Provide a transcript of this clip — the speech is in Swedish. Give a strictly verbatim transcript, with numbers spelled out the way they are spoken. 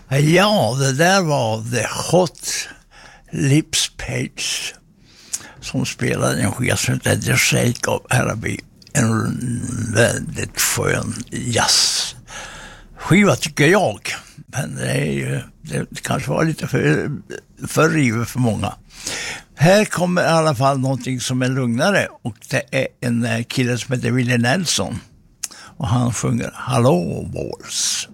Ja, det där var The Hot Lips Page som spelade en skiva som heter The Shake of Araby. En väldigt skön jazz skiva tycker jag. Men det, är ju, det kanske var lite för, för rivet för många. Här kommer i alla fall någonting som är lugnare. Och det är en kille som heter Willie Nelson. Och han sjunger Hallå Walls.